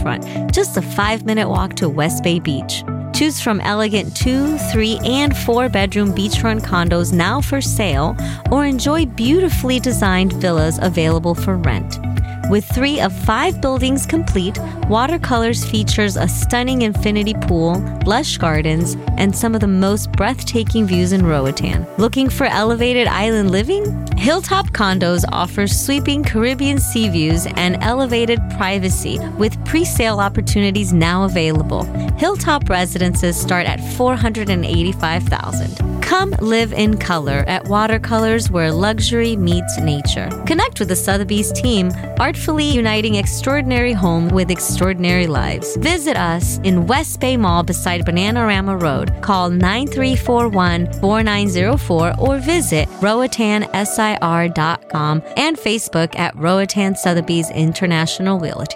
beachfront, just a 5-minute walk to West Bay Beach. Choose from elegant 2, 3, and 4-bedroom beachfront condos now for sale, or enjoy beautifully designed villas available for rent. With 3 of 5 buildings complete, Watercolors features a stunning infinity pool, lush gardens, and some of the most breathtaking views in Roatan. Looking for elevated island living? Hilltop Condos offers sweeping Caribbean sea views and elevated privacy with pre-sale opportunities now available. Hilltop residences start at $485,000. Come live in color at Watercolors, where luxury meets nature. Connect with the Sotheby's team, artfully uniting extraordinary home with extraordinary lives. Visit us in West Bay Mall beside Bananarama Road. Call 9341-4904 or visit RoatanSIR.com and Facebook at Roatan Sotheby's International Realty.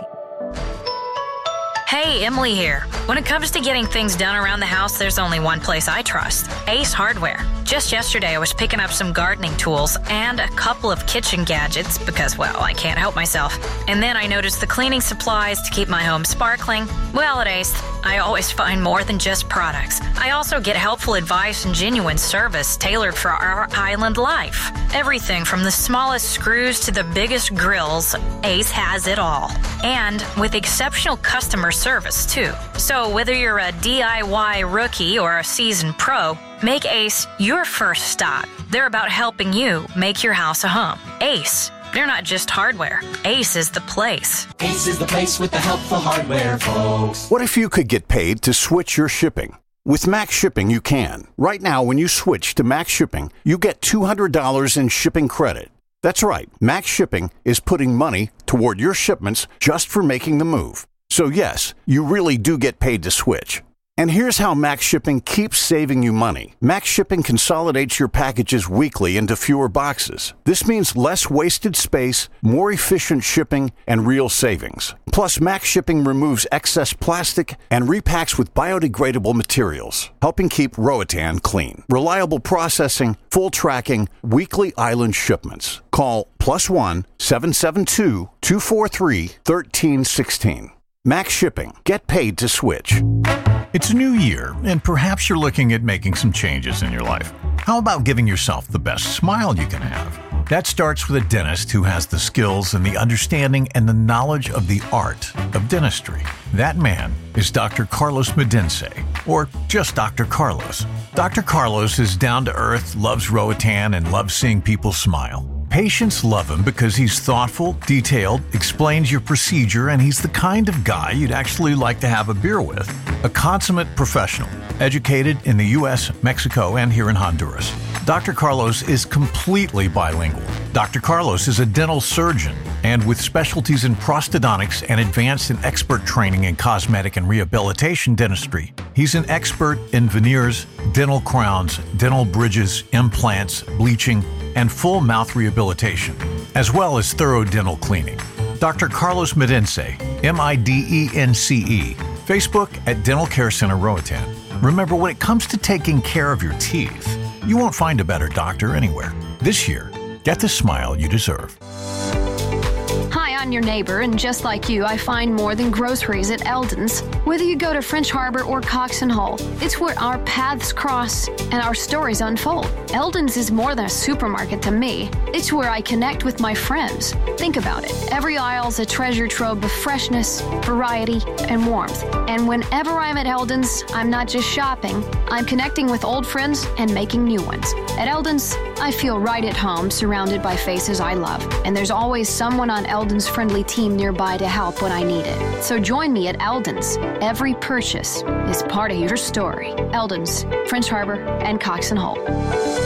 Hey, Emily here. When it comes to getting things done around the house, there's only one place I trust: Ace Hardware. Just yesterday, I was picking up some gardening tools and a couple of kitchen gadgets because, well, I can't help myself. And then I noticed the cleaning supplies to keep my home sparkling. Well, at Ace, I always find more than just products. I also get helpful advice and genuine service tailored for our island life. Everything from the smallest screws to the biggest grills, Ace has it all. And with exceptional customer service, too. So whether you're a DIY rookie or a seasoned pro, make Ace your first stop. They're about helping you make your house a home. Ace. They're not just hardware. Ace is the place. Ace is the place with the helpful hardware, folks. What if you could get paid to switch your shipping? With Max Shipping, you can. Right now, when you switch to Max Shipping, you get $200 in shipping credit. That's right. Max Shipping is putting money toward your shipments just for making the move. So yes, you really do get paid to switch. And here's how Max Shipping keeps saving you money. Max Shipping consolidates your packages weekly into fewer boxes. This means less wasted space, more efficient shipping, and real savings. Plus, Max Shipping removes excess plastic and repacks with biodegradable materials, helping keep Roatan clean. Reliable processing, full tracking, weekly island shipments. Call +1 772 243 1316. Max Shipping. Get paid to switch. It's a new year, and perhaps you're looking at making some changes in your life. How about giving yourself the best smile you can have? That starts with a dentist who has the skills and the understanding and the knowledge of the art of dentistry. That man is Dr. Carlos Medense, or just Dr. Carlos. Dr. Carlos is down to earth, loves Roatan, and loves seeing people smile. Patients love him because he's thoughtful, detailed, explains your procedure, and he's the kind of guy you'd actually like to have a beer with. A consummate professional, educated in the U.S., Mexico, and here in Honduras. Dr. Carlos is completely bilingual. Dr. Carlos is a dental surgeon, and with specialties in prosthodontics and advanced and expert training in cosmetic and rehabilitation dentistry, he's an expert in veneers, dental crowns, dental bridges, implants, bleaching, and full mouth rehabilitation, as well as thorough dental cleaning. Dr. Carlos Medense, M-I-D-E-N-C-E, Facebook at Dental Care Center Roatan. Remember, when it comes to taking care of your teeth, you won't find a better doctor anywhere. This year, get the smile you deserve. Hi, I'm your neighbor, and just like you, I find more than groceries at Eldon's. Whether you go to French Harbor or Cox and Hull, it's where our paths cross and our stories unfold. Eldon's is more than a supermarket to me. It's where I connect with my friends. Think about it. Every aisle's a treasure trove of freshness, variety, and warmth. And whenever I'm at Eldon's, I'm not just shopping. I'm connecting with old friends and making new ones. At Eldon's, I feel right at home, surrounded by faces I love. And there's always someone on Eldon's friendly team nearby to help when I need it. So join me at Eldon's. Every purchase is part of your story. Eldon's, French Harbor, and Cox and Hull.